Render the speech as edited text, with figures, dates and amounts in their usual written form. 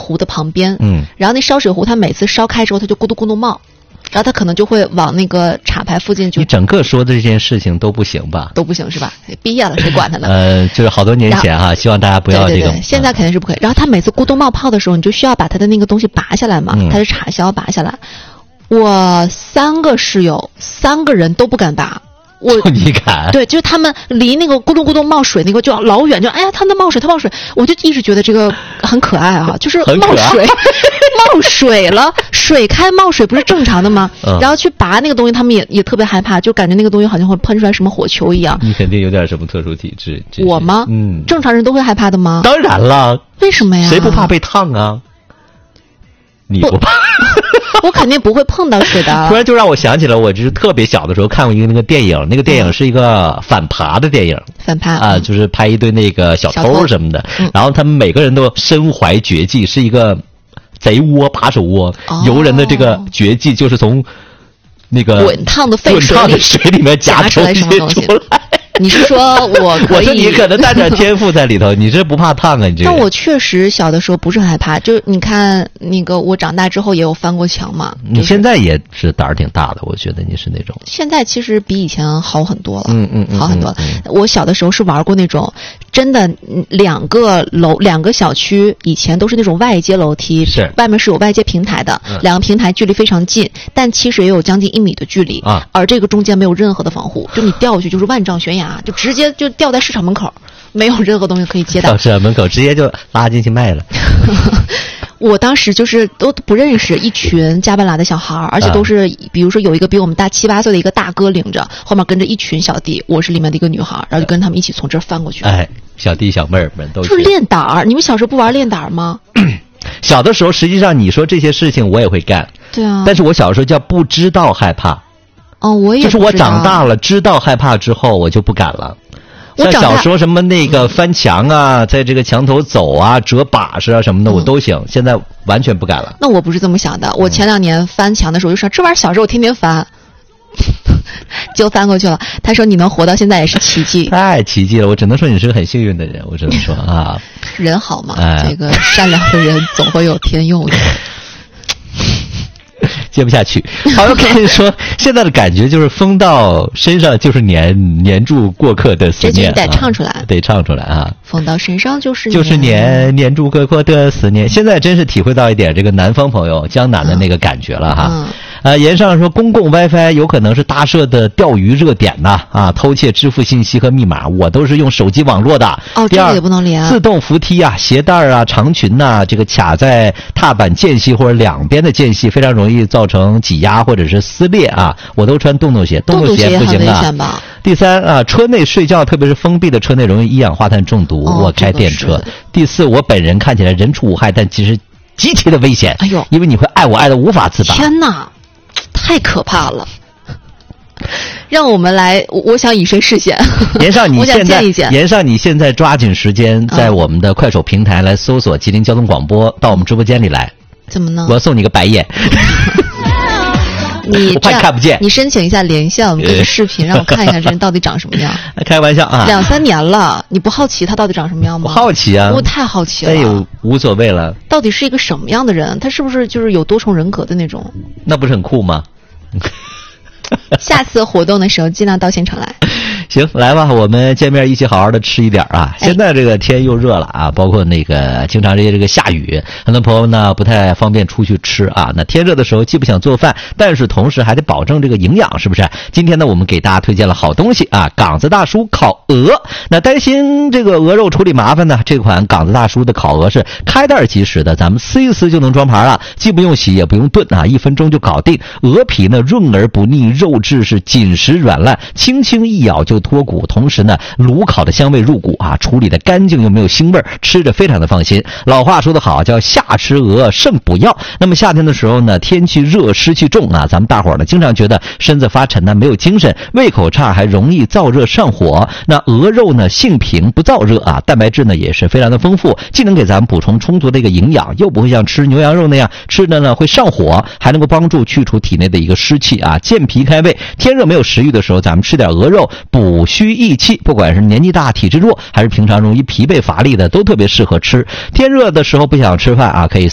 壶的旁边，然后那烧水壶它每次烧开之后它就咕嘟咕嘟冒，然后它可能就会往那个插排附近就。 你整个说的这件事情都不行吧？ 都不行是吧？毕业了谁管他呢？ 就是好多年前哈，希望大家不要这个。 对，现在肯定是不可以。然后它每次咕嘟冒泡的时候，你就需要把它的那个东西拔下来嘛，它是插销拔下来。我3个室友，3个人都不敢拔。 你敢？ 对，就是他们离那个咕咚咕咚冒水那个就老远，就哎呀，它冒水，我就一直觉得这个很可爱啊，就是冒水，冒水了，水开冒水不是正常的吗？然后去拔那个东西，他们也特别害怕，就感觉那个东西好像会喷出来什么火球一样。 你肯定有点什么特殊体质。 我吗？正常人都会害怕的吗？ 当然了。 为什么呀？ 谁不怕被烫啊？你不怕？ 我肯定不会碰到水的。 突然就让我想起了，我就是特别小的时候看过一个那个电影，那个电影是一个反扒的电影。 反扒啊，就是拍一堆那个小偷什么的，然后他们每个人都身怀绝技，是一个贼窝扒手窝。游人的这个绝技就是从那个滚烫的沸水里面夹出来什么东西出来。 你是说我可以？ 我说你可能带点天赋在里头，你这不怕烫啊？你这。 但我确实小的时候不是很害怕，就你看那个我长大之后也有翻过墙嘛。 你现在也是胆儿挺大的，我觉得你是那种。 现在其实比以前好很多了，好很多了。我小的时候是玩过那种，真的2个小区以前都是那种外阶楼梯， 是外面是有外阶平台的，2个平台距离非常近，但其实也有将近1米的距离啊， 而这个中间没有任何的防护，就你掉下去就是万丈悬崖。就直接就掉在市场门口，没有任何东西可以接待。 到市场门口直接就拉进去卖了。 我当时就是都不认识一群加班拉的小孩，而且都是比如说有一个比我们大7、8岁的一个大哥领着，后面跟着一群小弟，我是里面的一个女孩，然后就跟他们一起从这儿翻过去。 哎，小弟小妹儿们都就是练胆儿。你们小时候不玩练胆儿吗？ 小的时候，实际上你说这些事情我也会干。 对啊。 但是我小时候叫不知道害怕。 我也就是我长大了知道害怕之后，我就不敢了。像小时候什么那个翻墙啊，在这个墙头走啊，折把式啊什么的，我都行。现在完全不敢了。 那我不是这么想的。我前2年翻墙的时候就说，这玩意儿小时候我天天翻，就翻过去了。他说你能活到现在也是奇迹， 太奇迹了。我只能说你是个很幸运的人，我只能说啊， 人好嘛，这个善良的人总会有天佑的。 接不下去。好，我跟你说，现在的感觉就是风到身上就是黏住过客的思念。 这句得唱出来， 得唱出来啊！ 风到身上就是黏住过客的思念。现在真是体会到一点这个南方朋友江南的那个感觉了哈。言上说公共 WiFi 有可能是大社的钓鱼热点呐，偷窃支付信息和密码，我都是用手机网络的。 这个也不能连。 自动扶梯啊、鞋带啊、长裙呐，这个卡在踏板间隙或者两边的间隙，非常容易造成挤压或者是撕裂啊。我都穿洞洞鞋，洞洞鞋不行啊。第3车内睡觉，特别是封闭的车内容易一氧化碳中毒。我开电车。第4，我本人看起来人畜无害，但其实极其的危险。 哎呦， 因为你会爱我爱得无法自拔。 天哪！太可怕了，让我们来，我想以身试险。 严少，你现在抓紧时间在我们的快手平台来搜索吉林交通广播，到我们直播间里来。 怎么呢？ 我要送你个白眼。 我怕你看不见。 你申请一下连线，我们给个视频，让我看一下这人到底长什么样。 开玩笑啊！2、 3年了，你不好奇他到底长什么样吗？ 我好奇啊！ 我太好奇了。 哎呦，无所谓了。 到底是一个什么样的人？他是不是就是有多重人格的那种？ 那不是很酷吗？ 下次活动的时候尽量到现场来。 行，来吧，我们见面一起好好的吃一点啊！现在这个天又热了啊，包括那个经常这个下雨，很多朋友呢不太方便出去吃啊。那天热的时候既不想做饭，但是同时还得保证这个营养，是不是？今天呢，我们给大家推荐了好东西啊，岗子大叔烤鹅。那担心这个鹅肉处理麻烦呢，这款岗子大叔的烤鹅是开袋即食的，咱们撕一撕就能装盘了，既不用洗也不用炖啊，1分钟就搞定。鹅皮呢润而不腻，肉质是紧实软烂，轻轻一咬就脱骨，同时呢炉烤的香味入骨啊，处理的干净又没有腥味，吃着非常的放心。老话说得好，叫夏吃鹅胜补药。那么夏天的时候呢，天气热湿气重啊，咱们大伙儿呢经常觉得身子发沉呢，没有精神，胃口差，还容易燥热上火。那鹅肉呢性平不燥热啊，蛋白质呢也是非常的丰富，既能给咱们补充充足的一个营养，又不会像吃牛羊肉那样吃的呢会上火，还能够帮助去除体内的一个湿气啊，健脾开胃。天热没有食欲的时候，咱们吃点鹅肉补虚益气，不管是年纪大体质弱，还是平常容易疲惫乏力的，都特别适合吃。天热的时候不想吃饭啊，可以